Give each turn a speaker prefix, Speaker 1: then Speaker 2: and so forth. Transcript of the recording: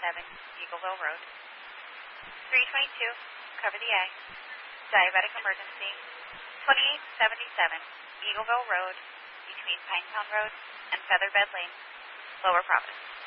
Speaker 1: Eagleville Road. 322, cover the A. Diabetic emergency, 2877, Eagleville Road, between Pinetown Road and Featherbed Lane, Lower Providence.